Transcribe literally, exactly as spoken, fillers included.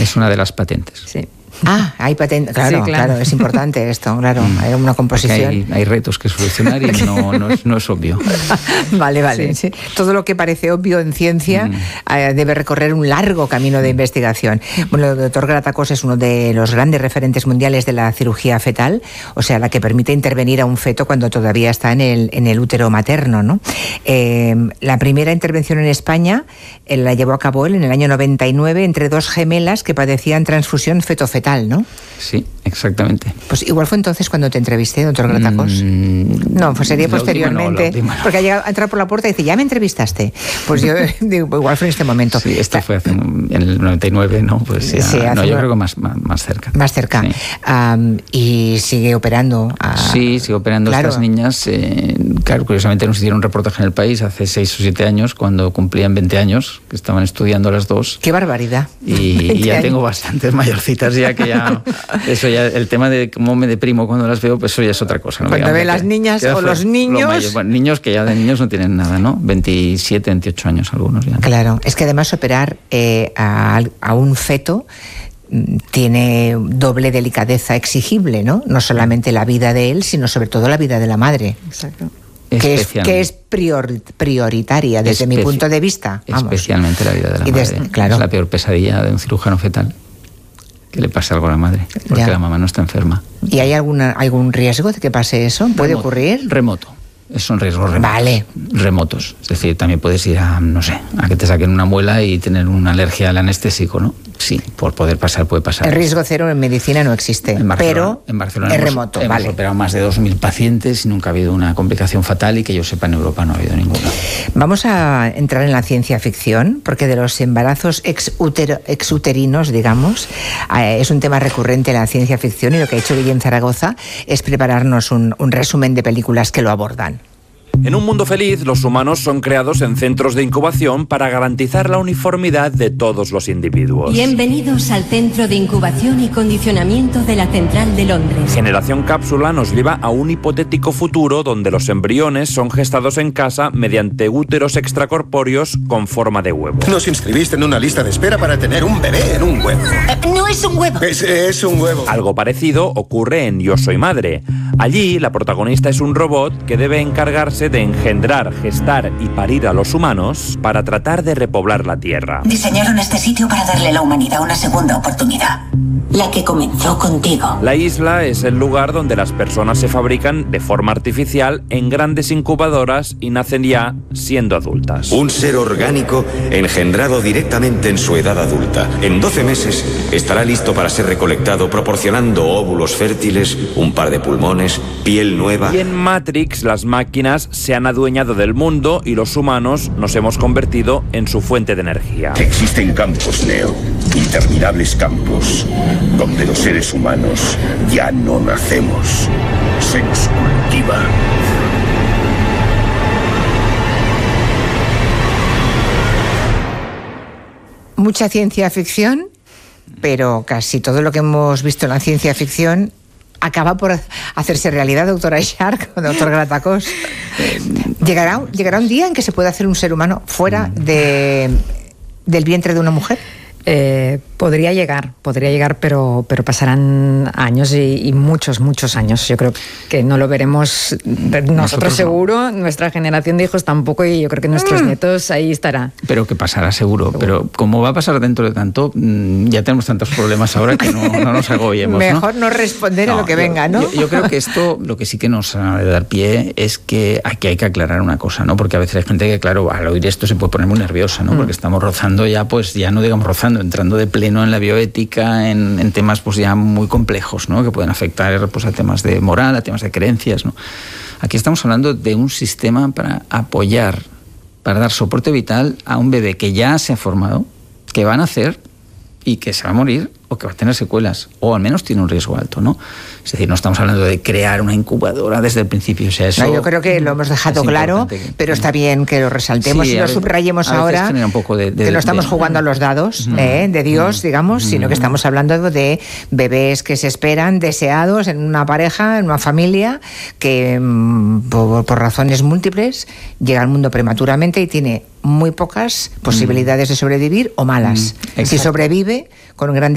Es una de las patentes. Sí. Ah, hay patente, claro, sí, claro, claro, es importante esto, claro, hay una composición. Hay, hay retos que solucionar y no, no, es, no es obvio. Vale, vale. Sí. Sí. Todo lo que parece obvio en ciencia mm. eh, debe recorrer un largo camino de investigación. Bueno, el doctor Gratacós es uno de los grandes referentes mundiales de la cirugía fetal, o sea, la que permite intervenir a un feto cuando todavía está en el, en el útero materno, ¿no? Eh, la primera intervención en España eh, la llevó a cabo él en el año noventa y nueve entre dos gemelas que padecían transfusión feto-fetal, ¿no? Sí, exactamente. Pues igual fue entonces cuando te entrevisté, doctor Gratacós. Mm, no, pues sería posteriormente. Última, no, porque ha llegado a entrar por la puerta y dice, ¿ya me entrevistaste? Pues yo digo, igual fue en este momento. Sí, esto fue hace, en el noventa y nueve, ¿no? Pues ya, sí, no, yo creo que más, más, más cerca. Más cerca. Sí. Um, y sigue operando. A... Sí, sigue operando claro. Estas niñas. Eh, claro, curiosamente nos hicieron un reportaje en El País hace seis o siete años, cuando cumplían veinte años, que estaban estudiando las dos. ¡Qué barbaridad! Y, y ya años. Tengo bastantes mayorcitas ya que ya... Eso ya, el tema de cómo me deprimo cuando las veo, pues eso ya es otra cosa, ¿no? Cuando ve las niñas o los niños... Mayor, bueno, niños que ya de niños no tienen nada, ¿no? veintisiete, veintiocho años algunos ya. Claro, es que además operar eh, a, a un feto tiene doble delicadeza exigible, ¿no? No solamente la vida de él, sino sobre todo la vida de la madre. Exacto. Que es, que es prior, prioritaria desde Especi- mi punto de vista. Vamos. Especialmente la vida de la y madre. Des, claro. Es la peor pesadilla de un cirujano fetal. Que le pase algo a la madre, porque ya. La mamá no está enferma. ¿Y hay alguna, algún riesgo de que pase eso? ¿Puede remoto, ocurrir? Remoto. Son riesgos remotos. Vale. Remotos. Es decir, también puedes ir a, no sé, a que te saquen una muela y tener una alergia al anestésico, ¿no? Sí, por poder pasar, puede pasar. El riesgo cero en medicina no existe, en pero en Barcelona es hemos, remoto. Hemos vale. operado más de dos mil pacientes y nunca ha habido una complicación fatal y que yo sepa en Europa no ha habido ninguna. Vamos a entrar en la ciencia ficción, porque de los embarazos exuter, exuterinos, digamos, eh, es un tema recurrente en la ciencia ficción y lo que ha hecho Guillem Zaragoza es prepararnos un, un resumen de películas que lo abordan. En un mundo feliz, los humanos son creados en centros de incubación para garantizar la uniformidad de todos los individuos. Bienvenidos al Centro de Incubación y Condicionamiento de la Central de Londres. Generación Cápsula nos lleva a un hipotético futuro donde los embriones son gestados en casa mediante úteros extracorpóreos con forma de huevo. Nos inscribiste en una lista de espera para tener un bebé en un huevo. Eh, no es un huevo. Es, es un huevo. Algo parecido ocurre en Yo Soy Madre. Allí, la protagonista es un robot que debe encargarse de engendrar, gestar y parir a los humanos para tratar de repoblar la Tierra. Diseñaron este sitio para darle a la humanidad una segunda oportunidad. La que comenzó contigo. La isla es el lugar donde las personas se fabrican de forma artificial en grandes incubadoras y nacen ya siendo adultas. Un ser orgánico engendrado directamente en su edad adulta. En doce meses estará listo para ser recolectado, proporcionando óvulos fértiles, un par de pulmones, piel nueva. Y en Matrix las máquinas se han adueñado del mundo y los humanos nos hemos convertido en su fuente de energía. Existen campos, Neo, interminables campos, donde los seres humanos ya no nacemos, se nos cultiva. Mucha ciencia ficción, pero casi todo lo que hemos visto en la ciencia ficción acaba por hacerse realidad, doctora Shark o doctor Gratacós. ¿Llegará, ¿Llegará un día en que se pueda hacer un ser humano fuera de, del vientre de una mujer? Eh, podría llegar, podría llegar, pero, pero pasarán años y, y muchos, muchos años. Yo creo que no lo veremos nosotros, nosotros seguro, no. Nuestra generación de hijos tampoco, y yo creo que nuestros mm. nietos ahí estará. Pero que pasará seguro, seguro. Pero como va a pasar dentro de tanto, ya tenemos tantos problemas ahora que no, no nos agobiemos. Mejor no, no responder no, a lo que yo, venga, ¿no? Yo, yo creo que esto, lo que sí que nos ha de dar pie es que aquí hay que aclarar una cosa, ¿no? Porque a veces hay gente que, claro, al oír esto se puede poner muy nerviosa, ¿no? Mm. Porque estamos rozando ya, pues ya no digamos rozando, entrando de pleno en la bioética, en, en temas pues ya muy complejos, ¿no? Que pueden afectar pues a temas de moral, a temas de creencias, ¿no? Aquí estamos hablando de un sistema para apoyar, para dar soporte vital a un bebé que ya se ha formado, que va a nacer y que se va a morir o que va a tener secuelas, o al menos tiene un riesgo alto, ¿no? Es decir, no estamos hablando de crear una incubadora desde el principio. O sea, eso no, yo creo que lo hemos dejado claro, que, pero está bien que lo resaltemos sí, y lo veces, subrayemos ahora, un poco de, de, que no estamos de, jugando a los dados uh-huh. eh, de Dios, uh-huh. digamos, uh-huh. sino que estamos hablando de bebés que se esperan, deseados en una pareja, en una familia, que por, por razones múltiples llega al mundo prematuramente y tiene muy pocas posibilidades uh-huh. de sobrevivir o malas. Uh-huh. Si sobrevive, con un gran